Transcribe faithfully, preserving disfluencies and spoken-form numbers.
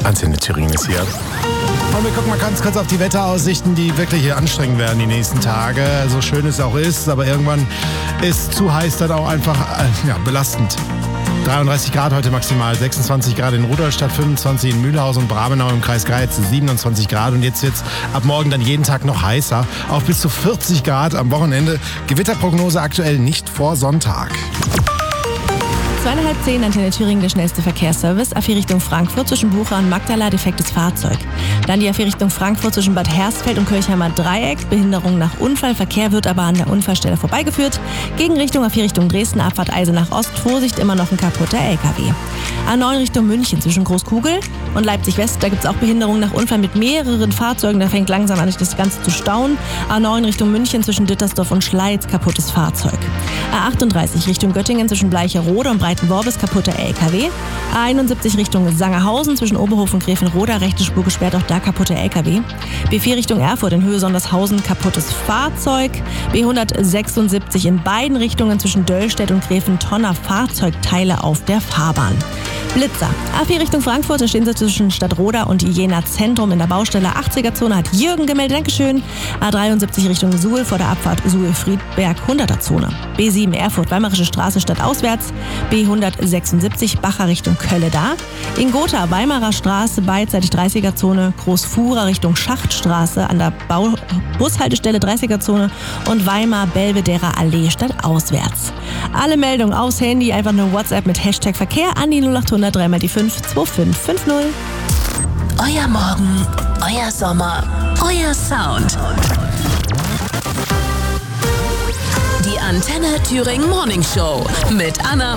Antenne Thüringen ist hier. Und wir gucken mal ganz kurz auf die Wetteraussichten, die wirklich hier anstrengend werden die nächsten Tage. So schön es auch ist, aber irgendwann ist zu heiß dann auch einfach äh, ja, belastend. dreiunddreißig Grad heute maximal, sechsundzwanzig Grad in Rudolstadt, fünfundzwanzig in Mühlhausen und Brabenau im Kreis Greiz, siebenundzwanzig Grad. Und jetzt wird es ab morgen dann jeden Tag noch heißer, auf bis zu vierzig Grad am Wochenende. Gewitterprognose aktuell nicht vor Sonntag. Zweieinhalb zehn, Antenne Thüringen, der schnellste Verkehrsservice. A vier Richtung Frankfurt zwischen Bucha und Magdala, defektes Fahrzeug. Dann die A vier Richtung Frankfurt zwischen Bad Hersfeld und Kirchheimer Dreieck. Behinderung nach Unfall. Verkehr wird aber an der Unfallstelle vorbeigeführt. Gegenrichtung A vier Richtung Dresden, Abfahrt Eisenach Ost. Vorsicht, immer noch ein kaputter L K W. A neun Richtung München zwischen Großkugel und Leipzig West. Da gibt es auch Behinderung nach Unfall mit mehreren Fahrzeugen. Da fängt langsam an, das Ganze zu stauen. A neun Richtung München zwischen Dittersdorf und Schleiz. Kaputtes Fahrzeug. A achtunddreißig Richtung Göttingen zwischen Bleicherode und Breitenworbis, kaputter L K W. A einundsiebzig Richtung Sangerhausen zwischen Oberhof und Gräfenroda, rechte Spur gesperrt, auch da kaputter L K W. B vier Richtung Erfurt in Höhe Sondershausen, kaputtes Fahrzeug. B hundertsechsundsiebzig in beiden Richtungen zwischen Döllstedt und Gräfentonner, Fahrzeugteile auf der Fahrbahn. Blitzer. A vier Richtung Frankfurt, da stehen sie zwischen Stadtroda und Jena Zentrum in der Baustelle. achtziger-Zone hat Jürgen gemeldet, Dankeschön. A dreiundsiebzig Richtung Suhl vor der Abfahrt Suhl-Friedberg, hunderter-Zone. B sieben Erfurt, Weimarische Straße stadtauswärts. B hundertsechsundsiebzig Bacher Richtung Kölle da. In Gotha, Weimarer Straße, beidseitig dreißiger-Zone. Großfuhrer Richtung Schachtstraße an der Bau- Bushaltestelle dreißiger-Zone. Und Weimar, Belvederer Allee stadtauswärts. Alle Meldungen aufs Handy, einfach nur WhatsApp mit Hashtag Verkehr an die null acht hundert drei mal die fünf zwei fünf fünf null. Euer Morgen, euer Sommer, euer Sound. Die Antenne Thüringen Morning Show mit Anna